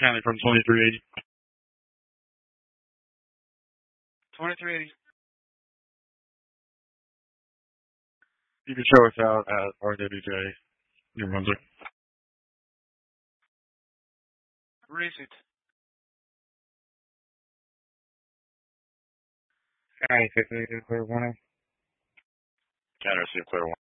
County from 2380. 2380. You can show us out at RWJ, New Brunswick. Receipt. County 682, clear warning. County received clear one.